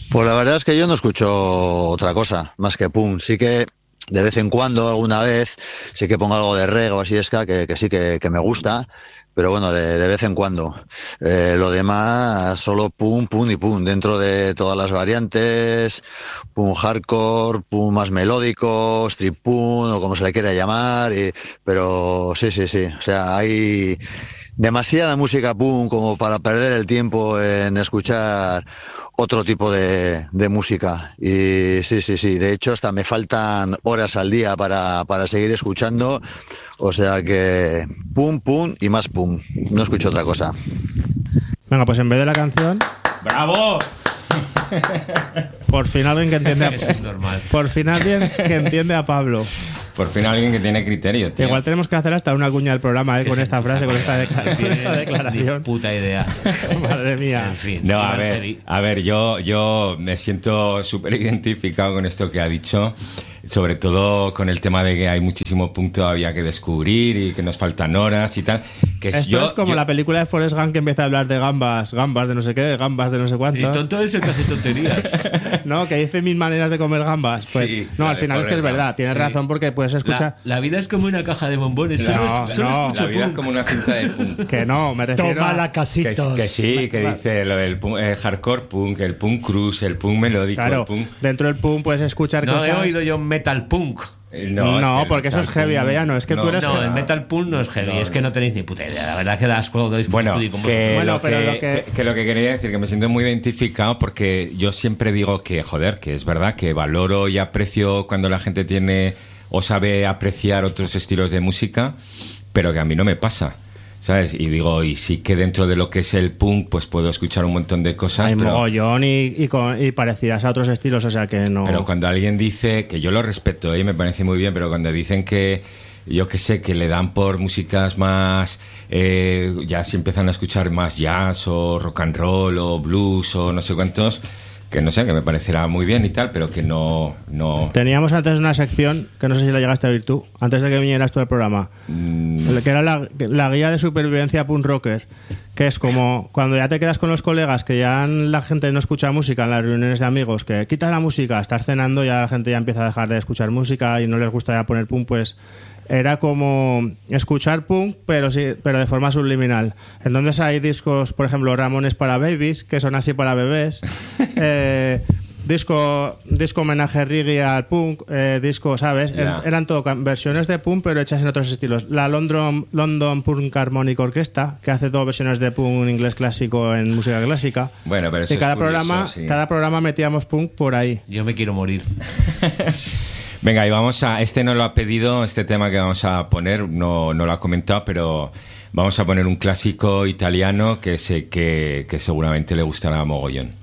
Pues la verdad es que yo no escucho otra cosa más que punk. Sí que de vez en cuando, alguna vez, sí que pongo algo de reggae o así ska, que sí que me gusta, pero bueno, de vez en cuando. Lo demás, solo punk, punk y punk, dentro de todas las variantes, punk hardcore, punk más melódico, street punk o como se le quiera llamar, pero sí, o sea, hay demasiada música punk como para perder el tiempo en escuchar otro tipo de música. Y sí, de hecho hasta me faltan horas al día para seguir escuchando, o sea que pum y más pum, no escucho otra cosa. Venga, pues en vez de la canción, ¡bravo! por fin alguien que entiende por fin alguien que entiende a Pablo. Por fin alguien que tiene criterio, tío. Igual tenemos que hacer hasta una cuña del programa, con esta frase, con esta declaración. Puta idea. Madre mía. En fin. No, a ver, yo me siento súper identificado con esto que ha dicho, sobre todo con el tema de que hay muchísimo punto todavía que descubrir y que nos faltan horas y tal. Que esto es como la película de Forrest Gump que empieza a hablar de gambas de no sé qué, gambas de no sé cuánto. Y tonto es el que hace tonterías. No, que dice 1000 maneras de comer gambas. Pues sí, no, al final es que es verdad, tienes razón, porque puedes escuchar. La vida es como una caja de bombones, solo escucho la vida es como una cinta de punk. Que no, me refiero Toma la casita. Que sí, que dice lo del punk, hardcore punk, el punk cruise, el punk melódico, claro, el punk. Dentro del punk puedes escuchar cosas. No he oído yo metal punk. No, porque eso es heavy, Avellano. Es que tú eres. No, el metal punk no es heavy, es que no tenéis ni puta idea. La verdad que das asco. Bueno, lo que quería decir, que me siento muy identificado, porque yo siempre digo que, joder, que es verdad que valoro y aprecio cuando la gente tiene o sabe apreciar otros estilos de música, pero que a mí no me pasa, ¿sabes? Y digo, y sí que dentro de lo que es el punk, pues puedo escuchar un montón de cosas. Hay mogollón y parecidas a otros estilos, o sea que no. Pero cuando alguien dice, que yo lo respeto y me parece muy bien, pero cuando dicen que, yo que sé, que le dan por músicas más, ya si empiezan a escuchar más jazz o rock and roll o blues o no sé cuántos, que no sé, que me parecerá muy bien y tal, pero que no. Teníamos antes una sección, que no sé si la llegaste a oír tú, antes de que vinieras tú al programa, que era la guía de supervivencia punk rockers, que es como cuando ya te quedas con los colegas, que ya la gente no escucha música en las reuniones de amigos, que quita la música, estás cenando, ya la gente ya empieza a dejar de escuchar música y no les gusta ya poner punk, pues era como escuchar punk, pero de forma subliminal. Entonces hay discos, por ejemplo, Ramones para Babies, que son así para bebés. Disco homenaje reggae al punk, disco, ¿sabes? Yeah. Eran todo versiones de punk, pero hechas en otros estilos. La London Punk Harmonic Orchestra, que hace todo versiones de punk en inglés clásico, en música clásica. Bueno, pero eso y cada programa metíamos punk por ahí. Yo me quiero morir. Venga, y vamos a... Este no lo ha pedido, este tema que vamos a poner, no lo ha comentado, pero vamos a poner un clásico italiano que sé que seguramente le gustará a mogollón.